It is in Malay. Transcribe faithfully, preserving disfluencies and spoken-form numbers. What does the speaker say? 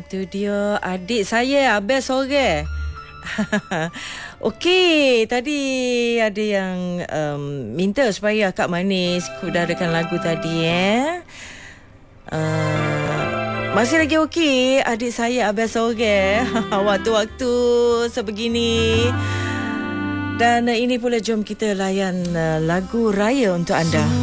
Itu dia adik saya, Abel Sore. Okey, tadi ada yang um, minta supaya Kak Manis kudarakan lagu tadi eh. Uh, masih lagi okey adik saya Abel Sore. Waktu-waktu sebegini. Dan uh, ini pula jom kita layan uh, lagu raya untuk anda.